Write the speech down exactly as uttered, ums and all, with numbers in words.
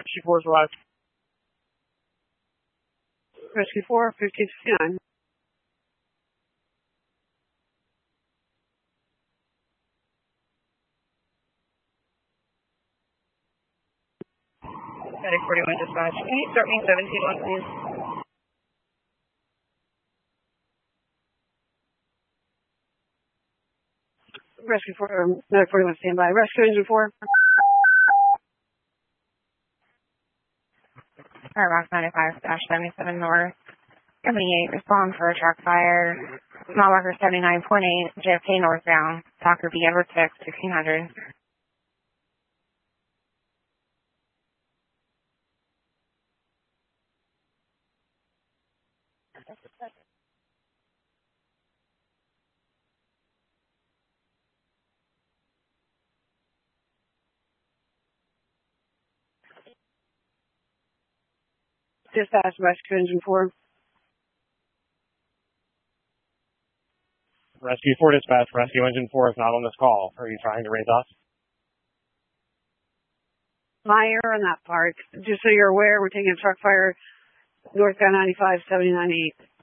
Rescue four is alive. Rescue four, fifteen fifty-nine. Medic forty-one dispatch. Can you start me seventeen one, please? Rescue four, um, Medic forty-one standby. Rescue engine four. Alright, Rock ninety-five dash seventy-seven north. Company eight, respond for a truck fire. Mile marker seventy-nine point eight, J F K northbound. Talker B Edward six, sixteen hundred. Dispatch, rescue engine four. Rescue four dispatch, rescue engine four is not on this call. Are you trying to raise us? My error on that part. Just so you're aware, we're taking a truck fire northbound ninety-five, seventy-nine eight.